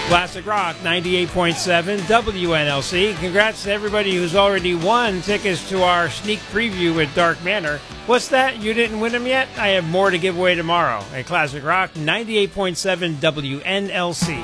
Classic Rock 98.7 WNLC. Congrats to everybody who's already won tickets to our sneak preview with Dark Manor. What's that? You didn't win them yet? I have more to give away tomorrow at Classic Rock 98.7 WNLC.